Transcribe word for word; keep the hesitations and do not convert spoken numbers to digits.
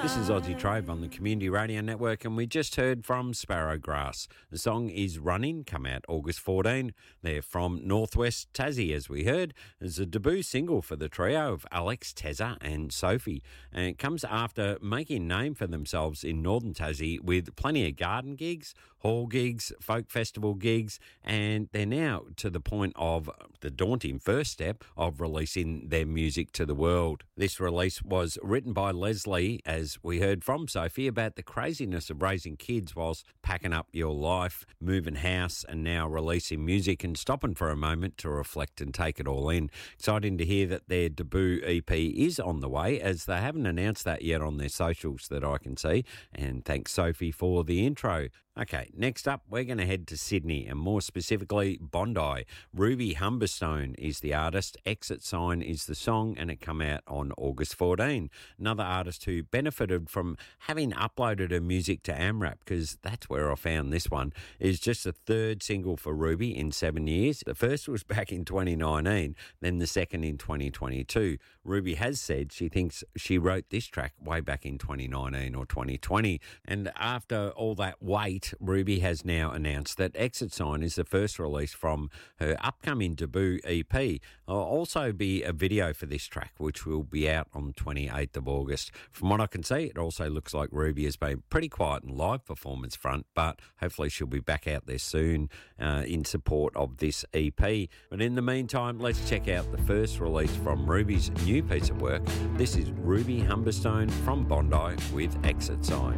This is Aussie Trove on the Community Radio Network, and we just heard from Sparrowgrass. The song is Running, come out August fourteenth. They're from Northwest Tassie, as we heard. It's a debut single for the trio of Alex, Tezza and Sophie, and it comes after making a name for themselves in Northern Tassie with plenty of garden gigs, hall gigs, folk festival gigs, and they're now to the point of the daunting first step of releasing their music to the world. This release was written by Leslie, as we heard from Sophie, about the craziness of raising kids whilst packing up your life, moving house, and now releasing music and stopping for a moment to reflect and take it all in. Exciting to hear that their debut E P is on the way, as they haven't announced that yet on their socials that I can see. And thanks, Sophie, for the intro. Okay, next up, we're going to head to Sydney, and more specifically, Bondi. Ruby Humberstone is the artist, Exit Sign is the song, and it come out on August fourteenth. Another artist who benefited from having uploaded her music to AMRAP, because that's where I found this one, is just the third single for Ruby in seven years. The first was back in twenty nineteen, then the second in twenty twenty-two. Ruby has said she thinks she wrote this track way back in twenty nineteen or twenty twenty, and after all that wait, Ruby has now announced that Exit Sign is the first release from her upcoming debut E P. There'll also be a video for this track, which will be out on the twenty-eighth of August. From what I can see, it also looks like Ruby has been pretty quiet in live performance front, but hopefully she'll be back out there soon uh, in support of this E P. But in the meantime, let's check out the first release from Ruby's new piece of work. This is Ruby Humberstone from Bondi with Exit Sign.